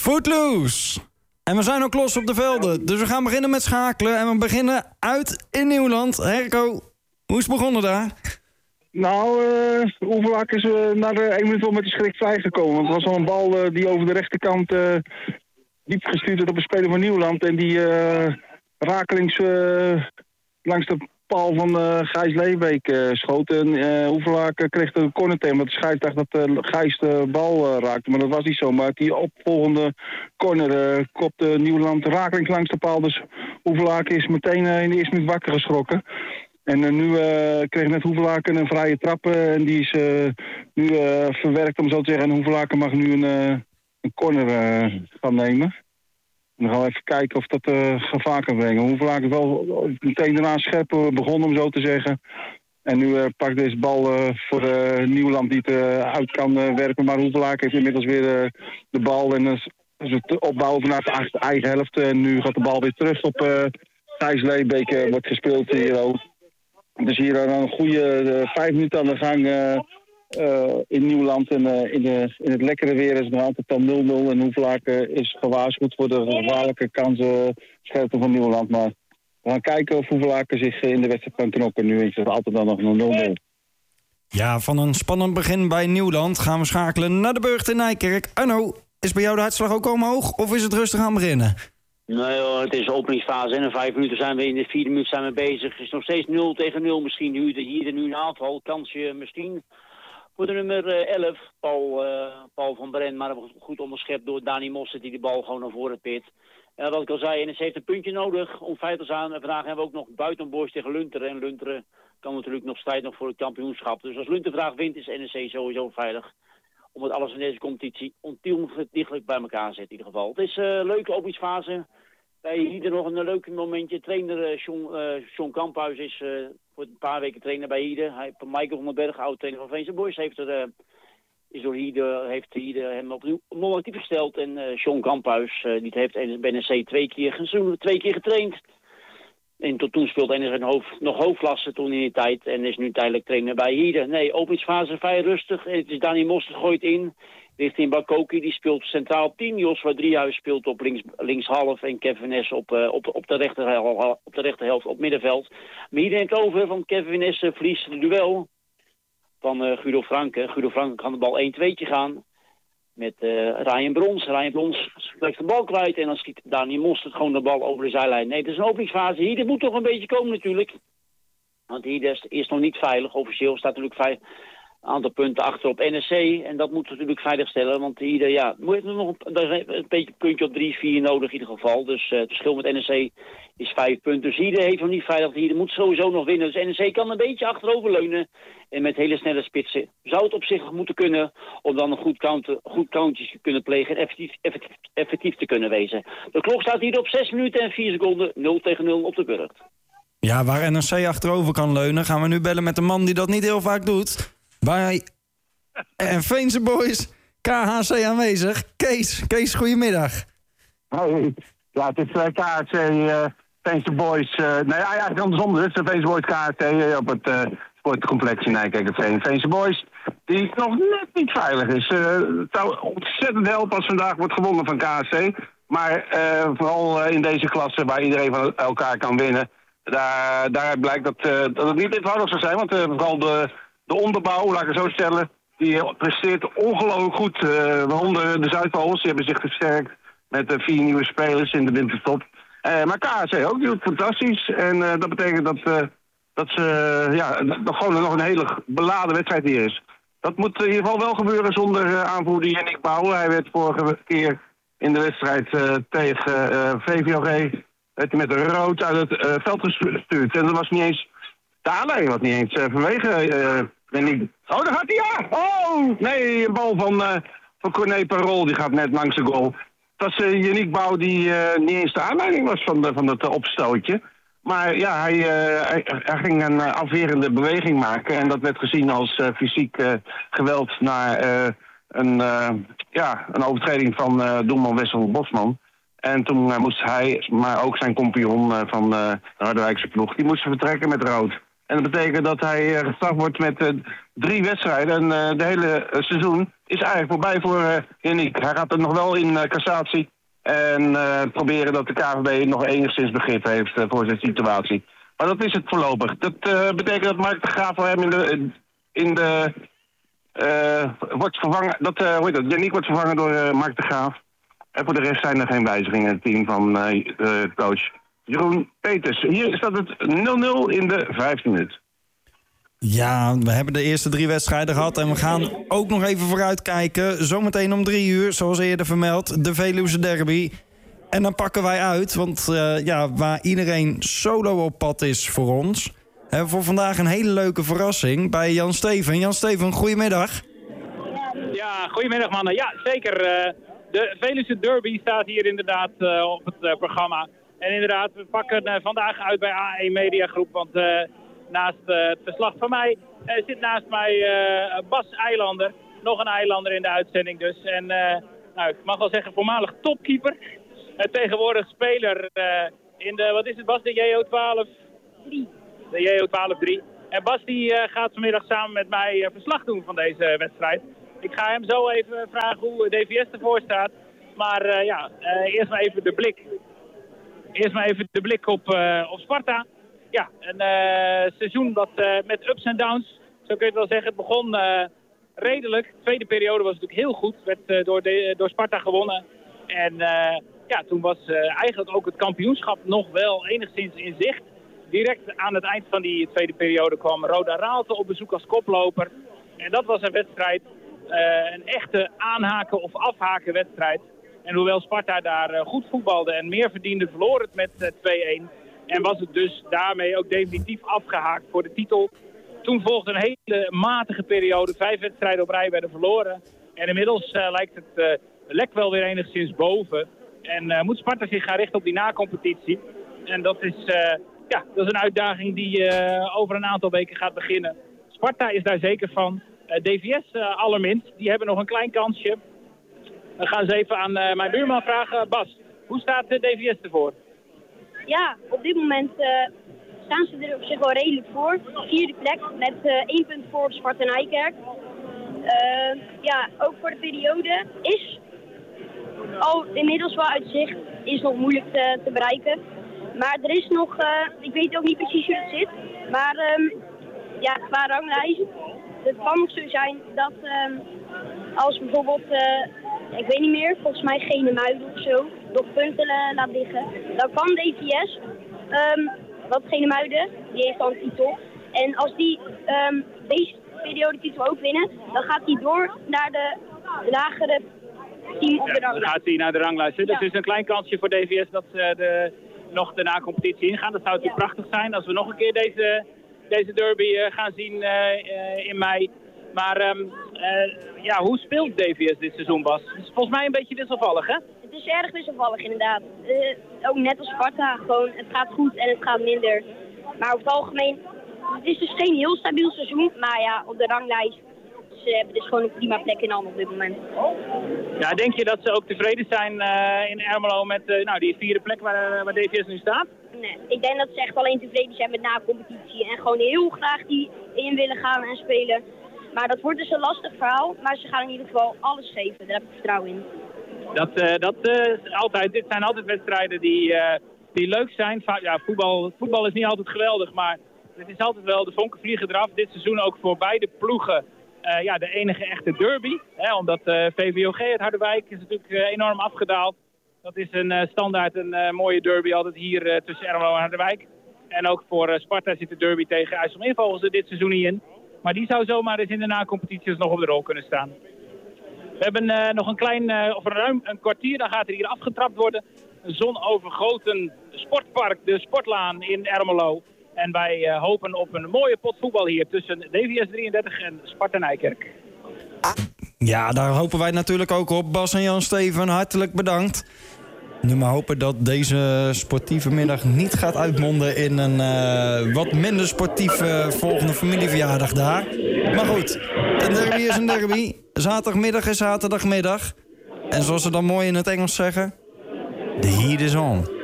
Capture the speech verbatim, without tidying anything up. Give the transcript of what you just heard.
Footloose. En we zijn ook los op de velden. Dus we gaan beginnen met schakelen. En we beginnen uit in Nieuwland. Herco, hoe is het begonnen daar? Nou, uh, Oeverlaak is uh, na de één minuut wel met de schrik vrijgekomen. Want het was al een bal uh, die over de rechterkant uh, diep gestuurd werd op een speler van Nieuwland. En die uh, rakelings uh, langs de paal van uh, Gijs Leebeek uh, schoot. En uh, Oeverlaak uh, kreeg een corner tegen. Want de scheidsrechter dacht dat uh, Gijs de bal uh, raakte. Maar dat was niet zo. Maar die opvolgende corner uh, kopte Nieuwland rakelings langs de paal. Dus Oeverlaak is meteen uh, in de eerste minuut wakker geschrokken. En uh, nu uh, kreeg net Hoevelaken een vrije trap uh, en die is uh, nu uh, verwerkt, om zo te zeggen. En Hoevelaken mag nu een, uh, een corner uh, gaan nemen. En dan gaan we even kijken of dat uh, gevaar kan brengen. Hoevelaken is wel meteen daarna scherp begonnen, om zo te zeggen. En nu uh, pakt deze bal uh, voor uh, Nieuwland die het uh, uit kan uh, werpen. Maar Hoevelaken heeft inmiddels weer uh, de bal en uh, is het opbouwen vanuit de eigen helft. En nu gaat de bal weer terug op uh, Gijs Leebeek, uh, wordt gespeeld hier ook. Dus hier dan een goede uh, vijf minuten aan de gang uh, uh, in Nieuwland. En uh, in, de, in het lekkere weer is het nog altijd dan nul nul. En Hoevelaken is gewaarschuwd voor de gevaarlijke kansen scherpte van Nieuwland. Maar we gaan kijken of Hoevelaken zich in de wedstrijd kan knokken. Nu is het altijd dan nog een nul nul. Ja, van een spannend begin bij Nieuwland gaan we schakelen naar de Burgt in Nijkerk. Arno, is bij jou de hartslag ook omhoog of is het rustig aan beginnen? Nee hoor, het is de openingsfase en in vijf minuten zijn we in de vierde minuut zijn we bezig. Het is nog steeds nul tegen nul misschien. Nu, hier nu een aanval, kansje misschien voor de nummer elf, Paul, uh, Paul van Bren. Maar goed onderschept door Dani Mostert die de bal gewoon naar voren pit. En wat ik al zei, N E C heeft een puntje nodig om feitelijk te zijn. En vandaag hebben we ook nog buitenboys tegen Lunteren. En Lunteren kan natuurlijk nog strijden nog voor het kampioenschap. Dus als Lunteren vandaag wint is N E C sowieso veilig. Omdat alles in deze competitie ontiegelijk bij elkaar zit in ieder geval. Het is een uh, leuke openingsfase. Bij hier nog een leuk momentje. Trainer uh, John, uh, John Kamphuis is uh, voor een paar weken trainer bij Hiede. Hij, Michael van den Berg, oud-trainer van Veense Boys, heeft, er, uh, is door Hiede, heeft Hiede hem opnieuw non-actief gesteld. En uh, John Kamphuis, uh, die heeft bij N E C twee keer, twee keer getraind. En tot toen speelde N E C hoofd, nog hoofdklasse toen in die tijd. En is nu tijdelijk trainer bij Hiede. Nee, openingsfase vrij rustig. En het is Dani Mostert gooit in. Richting Bakoki, die speelt centraal op tien. Jos Driehuis speelt op links, linkshalf. En Kevin Ness op, uh, op, op, de rechterhelft, op de rechterhelft op middenveld. Maar hier neemt over van Kevin Ness uh, verliest het duel van uh, Guido Franke. Guido Franke kan de bal één tweetje gaan. Met uh, Ryan Brons. Ryan Brons legt de bal kwijt. En dan schiet Dani Mostert gewoon de bal over de zijlijn. Nee, het is een openingsfase. Hier moet toch een beetje komen natuurlijk. Want hier is, is nog niet veilig. Officieel staat natuurlijk veilig. Een aantal punten achter op N E C. En dat moet natuurlijk veiligstellen. Want hier, ja, moet er nog een, er is een beetje puntje op drie vier nodig in ieder geval. Dus uh, het verschil met N E C is vijf punten. Dus hier heeft nog niet veilig. Hier moet sowieso nog winnen. Dus N E C kan een beetje achteroverleunen. En met hele snelle spitsen zou het op zich moeten kunnen. Om dan een goed, counter, goed countje te kunnen plegen. En effectief, effectief, effectief te kunnen wezen. De klok staat hier op zes minuten en vier seconden. nul tegen nul op de Burgt. Ja, waar N E C achterover kan leunen, gaan we nu bellen met een man die dat niet heel vaak doet. Bij en Veense Boys, K H C aanwezig. Kees, Kees, goedemiddag. Hoi, ja, het is uh, K H C, uh, Veense Boys, uh, nee, eigenlijk andersom, het is Veense Boys K H C uh, op het uh, sportcomplex in Nijkerk. Veense Boys, die nog net niet veilig is. Uh, het zou ontzettend helpen als vandaag wordt gewonnen van K H C. Maar uh, vooral uh, in deze klasse waar iedereen van elkaar kan winnen. Daar, daaruit blijkt dat, uh, dat het niet eenvoudig zou zijn, want uh, vooral de... De onderbouw, laat ik het zo stellen, die presteert ongelooflijk goed. Uh, waaronder de Zuidpoolse, die hebben zich versterkt met uh, vier nieuwe spelers in de winterstop. Uh, maar K H C ook, die doet fantastisch. En uh, dat betekent dat, uh, dat ze uh, ja, dat gewoon nog een hele beladen wedstrijd hier is. Dat moet in ieder geval wel gebeuren zonder uh, aanvoerder Jannik Bouw. Hij werd vorige keer in de wedstrijd uh, tegen uh, V V O G werd hij met een rood uit het uh, veld gestuurd. En dat was niet eens... De aanleiding was niet eens uh, vanwege... Uh, niet... Oh, daar gaat hij, ja! Oh! Nee, een bal van, uh, van Corné Parol, die gaat net langs de goal. Dat was uh, Yannick Bouw die uh, niet eens de aanleiding was van, de, van het uh, opstootje. Maar ja, hij, uh, hij, hij ging een uh, afwerende beweging maken. En dat werd gezien als uh, fysiek uh, geweld naar uh, een, uh, ja, een overtreding van uh, doelman Wessel Bosman. En toen uh, moest hij, maar ook zijn compagnon uh, van uh, de Harderwijkse ploeg, die moesten vertrekken met rood. En dat betekent dat hij uh, gestraft wordt met uh, drie wedstrijden. En uh, de hele uh, seizoen is eigenlijk voorbij voor uh, Yannick. Hij gaat er nog wel in uh, cassatie. En uh, proberen dat de K V B nog enigszins begrip heeft uh, voor zijn situatie. Maar dat is het voorlopig. Dat uh, betekent dat Mark de Graaf voor hem in de... In de uh, wordt vervangen... Dat, uh, hoe heet dat? Yannick wordt vervangen door uh, Mark de Graaf. En voor de rest zijn er geen wijzigingen in het team van uh, uh, coach Jeroen Peters. Hier staat het nul nul in de vijfde minuut. Ja, we hebben de eerste drie wedstrijden gehad en we gaan ook nog even vooruitkijken. Zometeen om drie uur, zoals eerder vermeld, de Veluwse Derby. En dan pakken wij uit, want uh, ja, waar iedereen solo op pad is voor ons... hebben we voor vandaag een hele leuke verrassing bij Jan Steven. Jan Steven, goedemiddag. Ja, goedemiddag mannen. Ja, zeker. Uh, de Veluwse Derby staat hier inderdaad uh, op het uh, programma. En inderdaad, we pakken uh, vandaag uit bij A één Media Groep, want... Uh, Naast uh, het verslag van mij uh, zit naast mij uh, Bas Eilander. Nog een Eilander in de uitzending dus. En uh, nou, ik mag wel zeggen voormalig topkeeper. Uh, tegenwoordig speler uh, in de, wat is het Bas, de J O twaalf drie. De J O twaalf drie. En Bas die uh, gaat vanmiddag samen met mij uh, verslag doen van deze wedstrijd. Ik ga hem zo even vragen hoe D V S ervoor staat. Maar uh, ja, uh, eerst maar even de blik. Eerst maar even de blik op, uh, op Sparta. Ja, een uh, seizoen dat uh, met ups en downs, zo kun je het wel zeggen. Het begon uh, redelijk. De tweede periode was natuurlijk heel goed. Werd uh, door, de, door Sparta gewonnen. En uh, ja, toen was uh, eigenlijk ook het kampioenschap nog wel enigszins in zicht. Direct aan het eind van die tweede periode kwam Roda Raalte op bezoek als koploper. En dat was een wedstrijd, uh, een echte aanhaken of afhaken wedstrijd. En hoewel Sparta daar uh, goed voetbalde en meer verdiende, verloor het met uh, twee-een. En was het dus daarmee ook definitief afgehaakt voor de titel. Toen volgde een hele matige periode. Vijf wedstrijden op rij werden verloren. En inmiddels uh, lijkt het uh, lek wel weer enigszins boven. En uh, moet Sparta zich gaan richten op die na-competitie. En dat is, uh, ja, dat is een uitdaging die uh, over een aantal weken gaat beginnen. Sparta is daar zeker van. Uh, D V S uh, allerminst. Die hebben nog een klein kansje. We gaan eens even aan uh, mijn buurman vragen. Bas, hoe staat de D V S ervoor? Ja, op dit moment uh, staan ze er op zich wel redelijk voor. Vierde plek met uh, één punt voor Sparta Nijkerk. Uh, ja, ook voor de periode is al inmiddels wel uit zicht. Is nog moeilijk te, te bereiken. Maar er is nog, uh, ik weet ook niet precies hoe het zit. Maar um, ja, qua ranglijst. Het kan nog zo zijn dat um, als bijvoorbeeld... Uh, ik weet niet meer, volgens mij Genemuiden of zo, nog punten uh, laat liggen. Dan kan D V S, um, wat Genemuiden, die heeft dan een titel. En als die um, deze periode titel ook winnen, dan gaat hij door naar de lagere team op de ranglijst. Dan gaat hij naar de ranglijst. Dus ja. het is een klein kansje voor D V S dat ze de, nog de na-competitie ingaan. Dat zou natuurlijk ja. prachtig zijn als we nog een keer deze, deze derby uh, gaan zien uh, uh, in mei. Maar um, uh, ja, hoe speelt D V S dit seizoen, Bas? Het is volgens mij een beetje wisselvallig, hè? Het is erg wisselvallig, inderdaad. Uh, ook net als Sparta, gewoon, het gaat goed en het gaat minder. Maar over het algemeen, het is dus geen heel stabiel seizoen. Maar ja, op de ranglijst, ze hebben dus gewoon een prima plek in handen op dit moment. Ja, denk je dat ze ook tevreden zijn uh, in Ermelo met uh, nou, die vierde plek waar, uh, waar D V S nu staat? Nee, ik denk dat ze echt alleen tevreden zijn met na-competitie. En gewoon heel graag die in willen gaan en spelen. Maar dat wordt dus een lastig verhaal, maar ze gaan in ieder geval alles geven. Daar heb ik vertrouwen in. Dat, uh, dat uh, altijd, dit zijn altijd wedstrijden die, uh, die leuk zijn. Va- ja, voetbal, voetbal is niet altijd geweldig, maar het is altijd wel de vonken vliegen eraf. Dit seizoen ook voor beide ploegen uh, ja, de enige echte derby. Hè, omdat uh, V V O G uit Harderwijk is natuurlijk uh, enorm afgedaald. Dat is een uh, standaard een uh, mooie derby altijd hier uh, tussen Ermelo en Harderwijk. En ook voor uh, Sparta zit de derby tegen IJsselmeervogels er dit seizoen niet in. Maar die zou zomaar eens in de na-competitie nog op de rol kunnen staan. We hebben uh, nog een klein, uh, of ruim een kwartier, dan gaat er hier afgetrapt worden. Een zonovergoten sportpark, de Sportlaan in Ermelo. En wij uh, hopen op een mooie pot voetbal hier tussen D V S drieëndertig en Sparta Nijkerk. Ja, daar hopen wij natuurlijk ook op. Bas en Jan Steven, hartelijk bedankt. Nu maar hopen dat deze sportieve middag niet gaat uitmonden in een uh, wat minder sportieve volgende familieverjaardag daar. Maar goed, een derby is een derby. Zaterdagmiddag is zaterdagmiddag. En zoals ze dan mooi in het Engels zeggen, the heat is on.